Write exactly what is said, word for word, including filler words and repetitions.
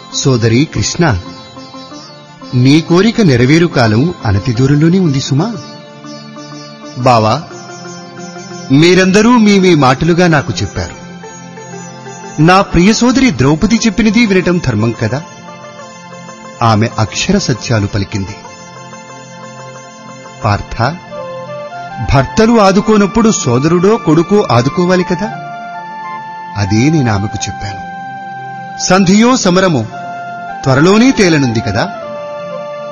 సోదరి కృష్ణ, నీ కోరిక నెరవేరు కాలం అనతి దూరంలోనే ఉంది సుమా. బావా, మీరందరూ మీ మీ మాటలుగా నాకు చెప్పారు. నా ప్రియ సోదరి ద్రౌపది చెప్పినది వినటం ధర్మం కదా. ఆమె అక్షర సత్యాలు పలికింది. పార్థ, భర్తలు ఆదుకోనప్పుడు సోదరుడో కొడుకో ఆదుకోవాలి కదా. అదే నేను ఆమెకు చెప్పాను. సంధియో సమరమో త్వరలోనే తేలనుంది కదా.